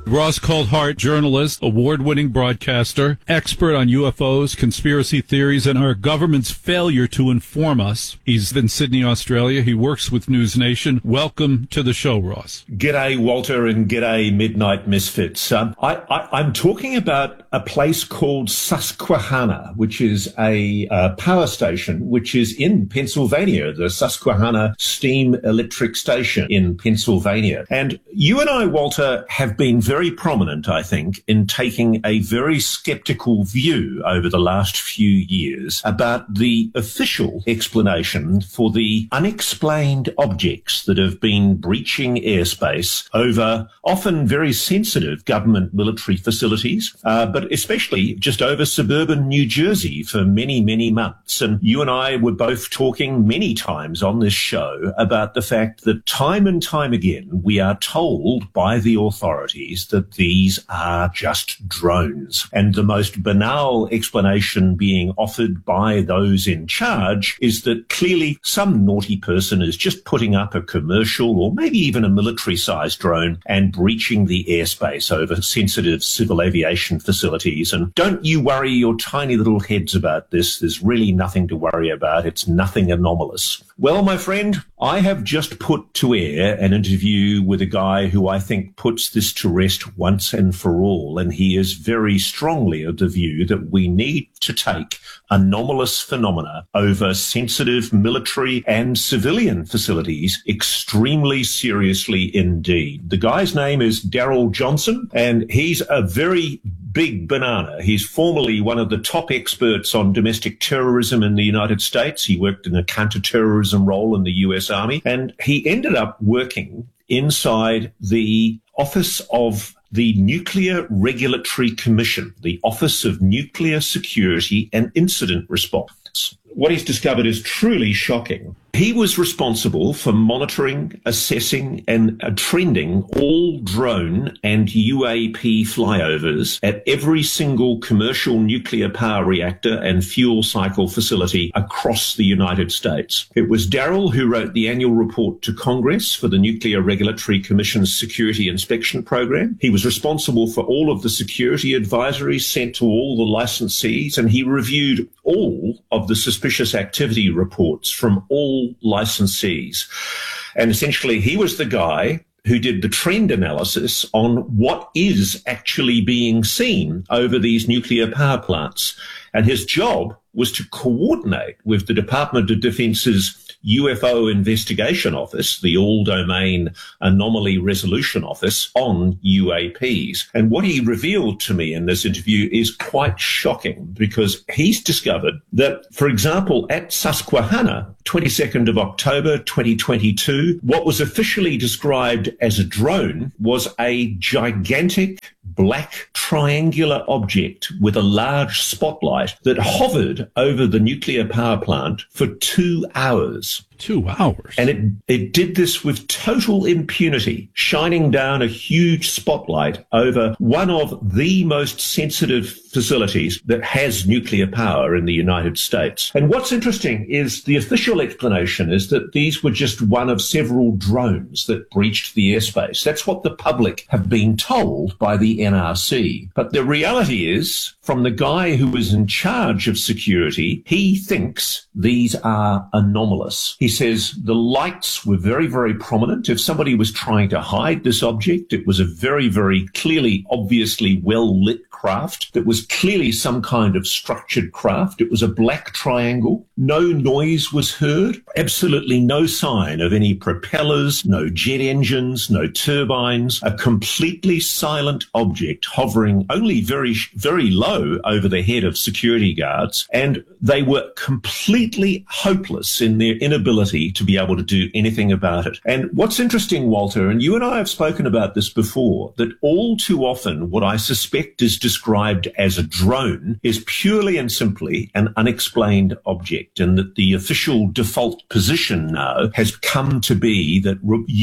Ross Coulthart, journalist, award-winning broadcaster, expert on UFOs, conspiracy theories, and our government's failure to inform us. He's in Sydney, Australia. He works with News Nation. Welcome to the show, Ross. G'day, Walter, and g'day, Midnight Misfits. I'm talking about a place called Susquehanna, which is a power station which is in Pennsylvania, the Susquehanna Steam Electric Station in Pennsylvania. And you and I, Walter, have been very prominent, I think, in taking a very skeptical view over the last few years about the official explanation for the unexplained objects that have been breaching airspace over often very sensitive government military facilities, but especially just over suburban New Jersey for many, many months. And you and I were both talking many times on this show about the fact that time and time again we are told by the authorities that these are just drones. And the most banal explanation being offered by those in charge is that clearly some naughty person is just putting up a commercial or maybe even a military-sized drone and breaching the airspace over sensitive civil aviation facilities. And don't you worry your tiny little heads about this. There's really nothing to worry about. It's nothing anomalous. Well, my friend, I have just put to air an interview with a guy who I think puts this to rest once and for all, and he is very strongly of the view that we need to take anomalous phenomena over sensitive military and civilian facilities extremely seriously indeed. The guy's name is Daryl Johnson, and he's a very big banana. He's formerly one of the top experts on domestic terrorism in the United States. He worked in a counterterrorism role in the US Army, and he ended up working inside the office of the Nuclear Regulatory Commission, the Office of Nuclear Security and Incident Response. What he's discovered is truly shocking. He was responsible for monitoring, assessing, and trending all drone and UAP flyovers at every single commercial nuclear power reactor and fuel cycle facility across the United States. It was Daryl who wrote the annual report to Congress for the Nuclear Regulatory Commission's Security Inspection Program. He was responsible for all of the security advisories sent to all the licensees, and he reviewed all of the suspicious activity reports from all licensees. And essentially, he was the guy who did the trend analysis on what is actually being seen over these nuclear power plants. And his job was to coordinate with the Department of Defense's UFO Investigation Office, the All-Domain Anomaly Resolution Office, on UAPs. And what he revealed to me in this interview is quite shocking, because he's discovered that, for example, at Susquehanna, 22nd of October 2022, what was officially described as a drone was a gigantic black triangular object with a large spotlight that hovered over the nuclear power plant for 2 hours. 2 hours. And it did this with total impunity, shining down a huge spotlight over one of the most sensitive facilities that has nuclear power in the United States. And what's interesting is the official explanation is that these were just one of several drones that breached the airspace. That's what the public have been told by the NRC. But the reality is, from the guy who was in charge of security, he thinks these are anomalous. He says the lights were very, very prominent. If somebody was trying to hide this object, it was a very, very clearly, obviously well-lit craft that was clearly some kind of structured craft. It was a black triangle. No noise was heard. Absolutely no sign of any propellers, no jet engines, no turbines. A completely silent object hovering only very, very low over the head of security guards. And they were completely hopeless in their inability to be able to do anything about it. And what's interesting, Walter, and you and I have spoken about this before, that all too often what I suspect is described as a drone is purely and simply an unexplained object, and that the official default position now has come to be that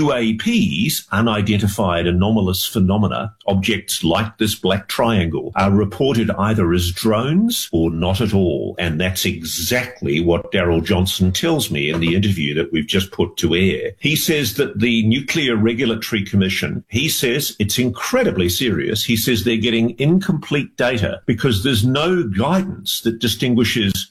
UAPs, unidentified anomalous phenomena, objects like this black triangle, are reported either as drones or not at all. And that's exactly what Daryl Johnson tells me in the interview that we've just put to air. He says that the Nuclear Regulatory Commission, he says it's incredibly serious. He says they're getting incomplete data because there's no guidance that distinguishes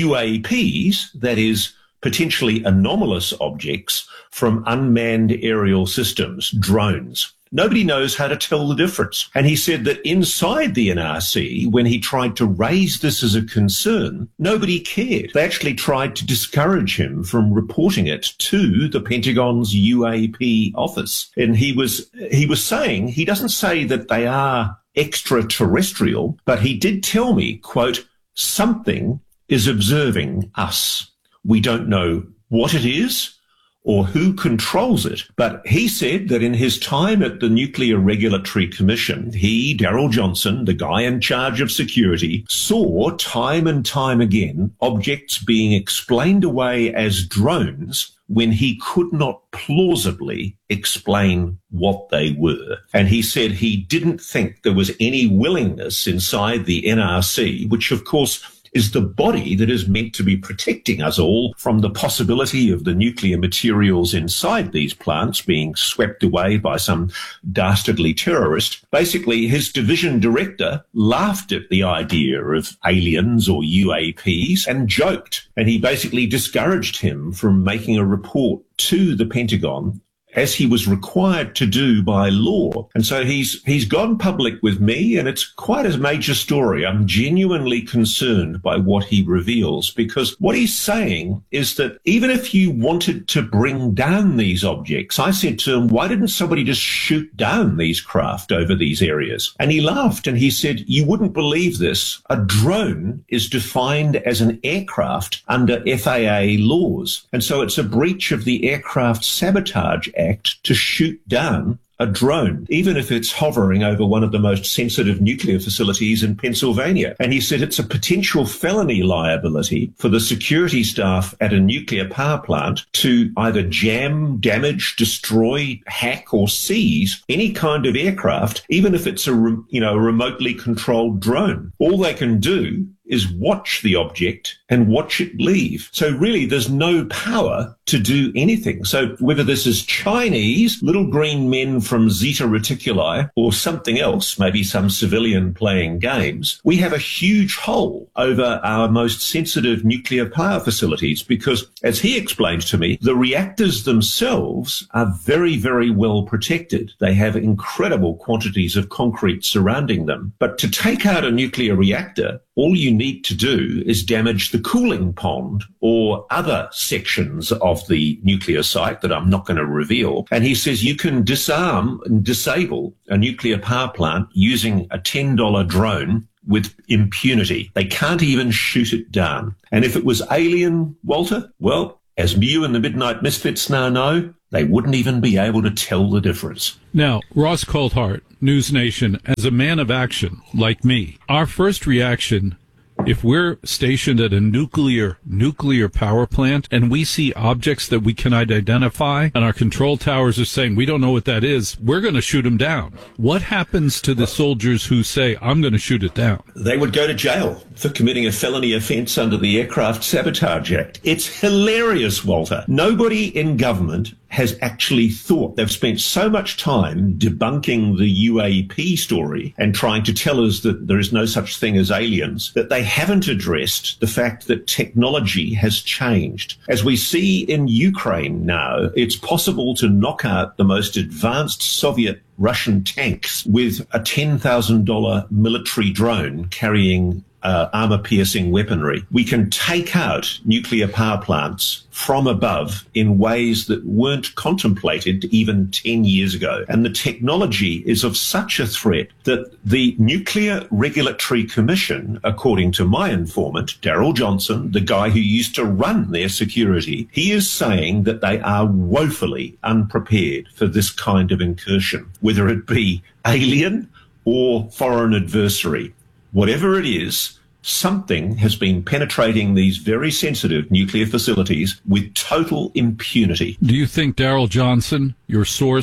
UAPs, that is, potentially anomalous objects, from unmanned aerial systems, drones. Nobody knows how to tell the difference. And he said that inside the NRC, when he tried to raise this as a concern, nobody cared. They actually tried to discourage him from reporting it to the Pentagon's UAP office. And he was saying, he doesn't say that they are extraterrestrial, but he did tell me, quote, something is observing us. We don't know what it is or who controls it. But he said that in his time at the Nuclear Regulatory Commission, he, Daryl Johnson, the guy in charge of security, saw time and time again objects being explained away as drones when he could not plausibly explain what they were. And he said he didn't think there was any willingness inside the NRC, which of course is the body that is meant to be protecting us all from the possibility of the nuclear materials inside these plants being swept away by some dastardly terrorist. Basically, his division director laughed at the idea of aliens or UAPs and joked, and he basically discouraged him from making a report to the Pentagon as he was required to do by law. And so he's gone public with me, and it's quite a major story. I'm genuinely concerned by what he reveals, because what he's saying is that even if you wanted to bring down these objects, I said to him, why didn't somebody just shoot down these craft over these areas? And he laughed and he said, you wouldn't believe this. A drone is defined as an aircraft under FAA laws. And so it's a breach of the Aircraft Sabotage Act to shoot down a drone, even if it's hovering over one of the most sensitive nuclear facilities in Pennsylvania. And he said it's a potential felony liability for the security staff at a nuclear power plant to either jam, damage, destroy, hack, or seize any kind of aircraft, even if it's a remotely controlled drone. All they can do is watch the object and watch it leave. So really, there's no power to do anything. So whether this is Chinese, little green men from Zeta Reticuli, or something else, maybe some civilian playing games, we have a huge hole over our most sensitive nuclear power facilities because, as he explained to me, the reactors themselves are very, very well protected. They have incredible quantities of concrete surrounding them. But to take out a nuclear reactor, all you need to do is damage the cooling pond or other sections of the nuclear site that I'm not going to reveal. And he says you can disarm and disable a nuclear power plant using a $10 drone with impunity. They can't even shoot it down. And if it was alien, Walter, well, as you and the Midnight Misfits now know, they wouldn't even be able to tell the difference. Now, Ross Coulthart, News Nation, as a man of action like me, our first reaction, if we're stationed at a nuclear power plant and we see objects that we cannot identify and our control towers are saying we don't know what that is, we're going to shoot them down. What happens to the soldiers who say, I'm going to shoot it down? They would go to jail for committing a felony offence under the Aircraft Sabotage Act. It's hilarious, Walter. Nobody in government has actually thought. They've spent so much time debunking the UAP story and trying to tell us that there is no such thing as aliens, that they haven't addressed the fact that technology has changed. As we see in Ukraine now, it's possible to knock out the most advanced Soviet Russian tanks with a $10,000 military drone carrying armor-piercing weaponry. We can take out nuclear power plants from above in ways that weren't contemplated even 10 years ago. And the technology is of such a threat that the Nuclear Regulatory Commission, according to my informant, Daryl Johnson, the guy who used to run their security, he is saying that they are woefully unprepared for this kind of incursion, whether it be alien or foreign adversary. Whatever it is, something has been penetrating these very sensitive nuclear facilities with total impunity. Do you think Daryl Johnson, your source,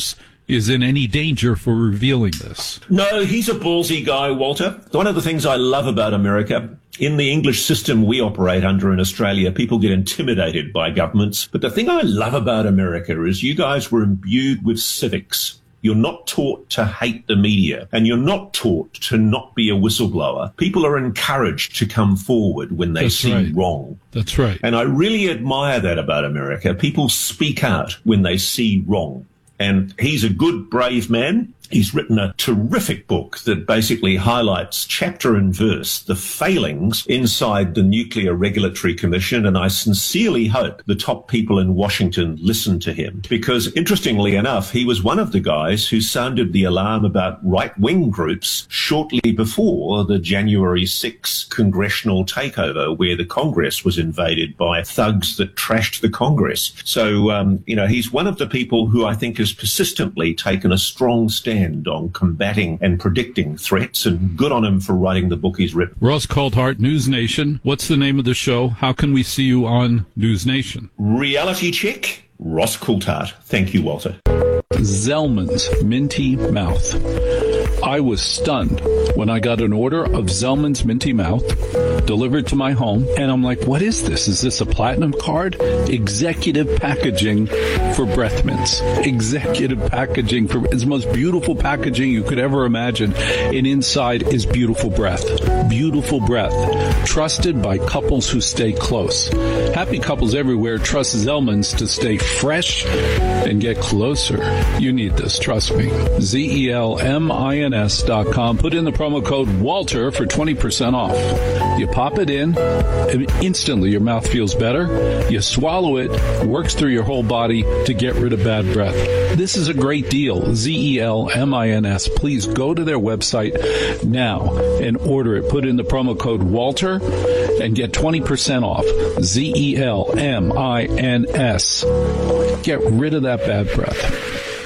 is in any danger for revealing this. No, he's a ballsy guy, Walter. One of the things I love about America, in the English system we operate under in Australia, people get intimidated by governments. But the thing I love about America is you guys were imbued with civics. You're not taught to hate the media, and you're not taught to not be a whistleblower. People are encouraged to come forward when they see wrong. That's right. And I really admire that about America. People speak out when they see wrong. And he's a good, brave man. He's written a terrific book that basically highlights chapter and verse the failings inside the Nuclear Regulatory Commission. And I sincerely hope the top people in Washington listen to him, because interestingly enough, he was one of the guys who sounded the alarm about right-wing groups shortly before the January 6 congressional takeover, where the Congress was invaded by thugs that trashed the Congress. So, he's one of the people who I think has persistently taken a strong stand on combating and predicting threats, and good on him for writing the book he's written. Ross Coulthart, News Nation. What's the name of the show? How can we see you on News Nation? Reality Check, Ross Coulthart. Thank you, Walter. Zellman's Minty Mouth. I was stunned when I got an order of Zellman's Minty Mouth delivered to my home, and I'm like, what is this? Is this a platinum card? Executive packaging for breath mints. Executive packaging for, it's the most beautiful packaging you could ever imagine, and inside is beautiful breath. Beautiful breath. Trusted by couples who stay close. Happy couples everywhere trust Zellman's to stay fresh and get closer. You need this, trust me. ZELMINS.com. Put in the promo code WALTER for 20% off. You pop it in, and instantly your mouth feels better. You swallow it, works through your whole body to get rid of bad breath. This is a great deal. ZELMINS. Please go to their website now and order it. Put in the promo code WALTER and get 20% off. ZELMINS. Get rid of that bad breath.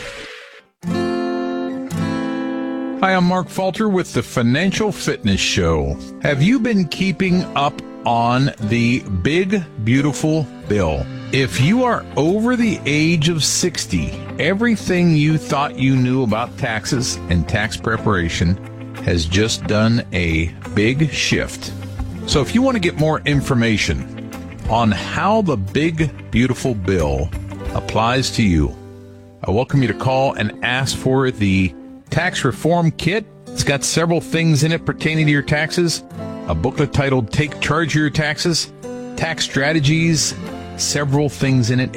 Hi, I'm Mark Falter with the Financial Fitness Show. Have you been keeping up on the big, beautiful bill? If you are over the age of 60, everything you thought you knew about taxes and tax preparation has just done a big shift. So if you want to get more information on how the big, beautiful bill applies to you, I welcome you to call and ask for the Tax Reform Kit. It's got several things in it pertaining to your taxes. A booklet titled Take Charge of Your Taxes, Tax Strategies, several things in it.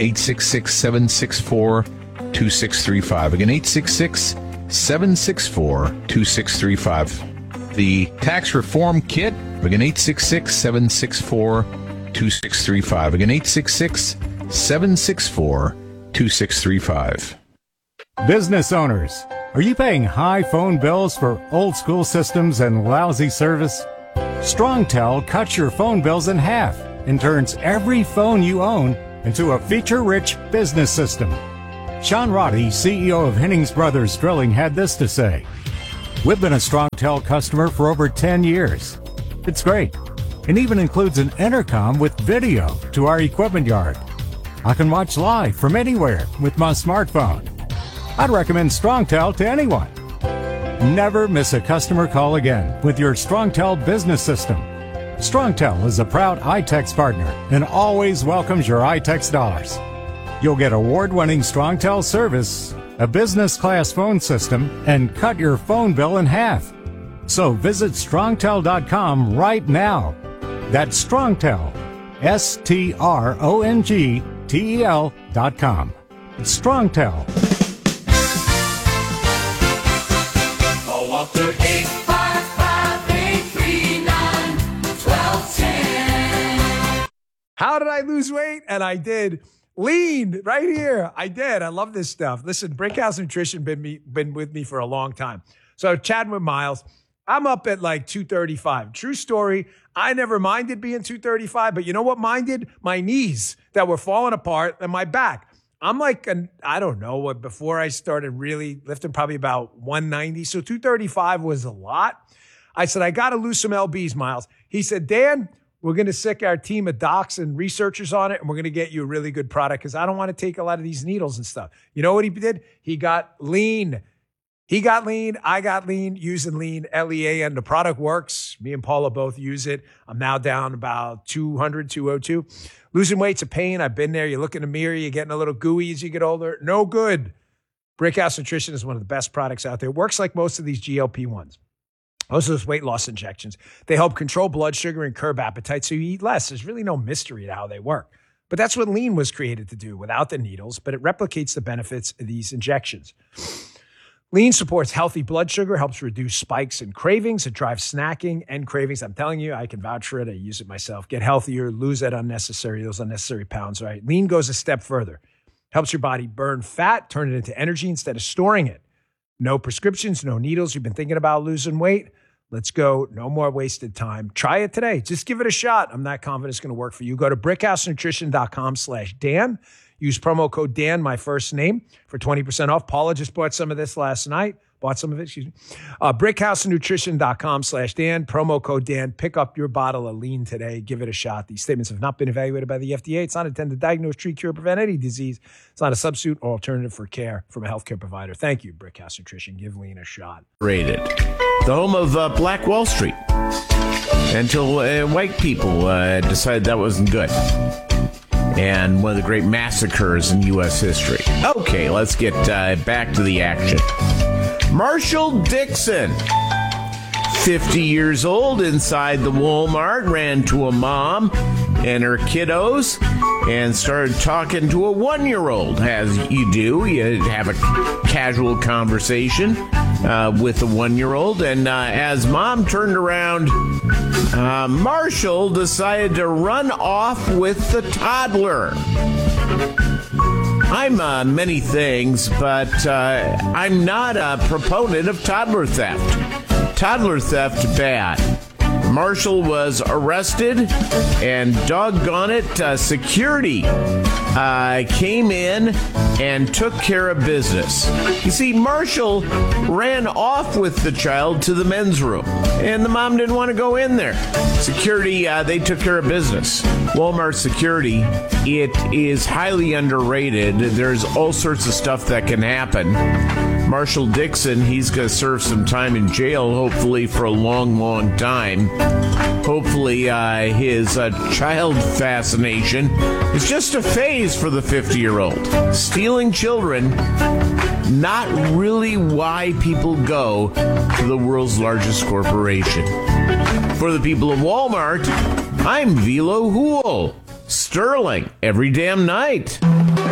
866-764-2635. Again, 866-764-2635. The Tax Reform Kit. Again, 866-764-2635. Again, 866-764-2635. Business owners, are you paying high phone bills for old school systems and lousy service? StrongTel cuts your phone bills in half and turns every phone you own into a feature-rich business system. Sean Roddy, CEO of Hennings Brothers Drilling, had this to say: "We've been a StrongTel customer for over 10 years. It's great. It even includes an intercom with video to our equipment yard. I can watch live from anywhere with my smartphone. I'd recommend StrongTel to anyone. Never miss a customer call again with your StrongTel business system. StrongTel is a proud iTex partner and always welcomes your iTex dollars. You'll get award-winning StrongTel service, a business-class phone system, and cut your phone bill in half. So visit StrongTel.com right now. That's StrongTel, StrongTel.com. It's StrongTel. Walter 855-839-1210. How did I lose weight? And I did. Lean right here. I did. I love this stuff. Listen, Brickhouse Nutrition been with me for a long time. So chatting with Miles, I'm up at like 235. True story. I never minded being 235, but you know what minded? My knees that were falling apart and my back. I'm like, I don't know what, before I started really lifting, probably about 190. So 235 was a lot. I said, I got to lose some LBs, Miles. He said, Dan, We're going to sick our team of docs and researchers on it, and we're going to get you a really good product because I don't want to take a lot of these needles and stuff. You know what he did? He got lean. He got lean. I got lean using lean, Lean. The product works. Me and Paula both use it. I'm now down about 200, 202. Losing weight's a pain. I've been there. You look in the mirror, you're getting a little gooey as you get older. No good. Brickhouse Nutrition is one of the best products out there. It works like most of these GLP-1s. Most of those weight loss injections. They help control blood sugar and curb appetite so you eat less. There's really no mystery to how they work. But that's what lean was created to do without the needles, but it replicates the benefits of these injections. Lean supports healthy blood sugar, helps reduce spikes and cravings. It drives snacking and cravings. I'm telling you, I can vouch for it. I use it myself. Get healthier, lose those unnecessary pounds, right? Lean goes a step further. Helps your body burn fat, turn it into energy instead of storing it. No prescriptions, no needles. You've been thinking about losing weight? Let's go. No more wasted time. Try it today. Just give it a shot. I'm not confident it's going to work for you. Go to brickhousenutrition.com/Dan. Use promo code Dan, my first name, for 20% off. Paula just bought some of this last night. Brickhousenutrition.com/Dan. Promo code Dan. Pick up your bottle of lean today. Give it a shot. These statements have not been evaluated by the FDA. It's not intended to diagnose, treat, cure, prevent any disease. It's not a substitute or alternative for care from a healthcare provider. Thank you, Brickhouse Nutrition. Give lean a shot. Rated. The home of Black Wall Street. Until white people decided that wasn't good. And one of the great massacres in U.S. history. Okay, let's get back to the action. Marshall Dixon, 50 years old, inside the Walmart, ran to a mom and her kiddos and started talking to a 1-year-old. As you do, you have a casual conversation with the 1-year-old. And as mom turned around, Marshall decided to run off with the toddler. I'm many things, but I'm not a proponent of toddler theft. Toddler theft, bad. Marshall was arrested, and doggone it, security came in and took care of business. You see, Marshall ran off with the child to the men's room, and the mom didn't want to go in there. Security, they took care of business. Walmart security, it is highly underrated. There's all sorts of stuff that can happen. Marshall Dixon, he's going to serve some time in jail, hopefully for a long, long time. Hopefully his child fascination is just a phase for the 50-year-old. Stealing children, not really why people go to the world's largest corporation. For the people of Walmart, I'm Vilo Hool. Sterling, every damn night.